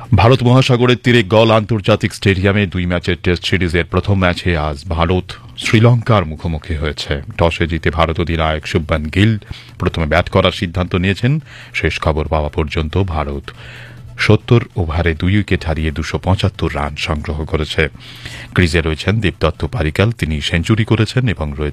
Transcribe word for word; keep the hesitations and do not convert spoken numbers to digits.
ভারত মহাসাগরের তীরে গল আন্তর্জাতিক স্টেডিয়ামে দুই ম্যাচের টেস্ট সিরিজের প্রথম ম্যাচে আজ ভারত শ্রীলঙ্কার মুখোমুখি হয়েছে। টসে জিতে ভারত অধিনায়ক শুভমান গিল প্রথমে ব্যাট করার সিদ্ধান্ত নিয়েছেন। শেষ খবর পাওয়া পর্যন্ত ভারত সত্তর ওভারে দুই উইকেট হারিয়ে দুশো পঁচাত্তর রান সংগ্রহ করেছে। ক্রিজে রয়েছেন দেবদত্ত পারিকাল, তিনি সেঞ্চুরি করেছেন এবং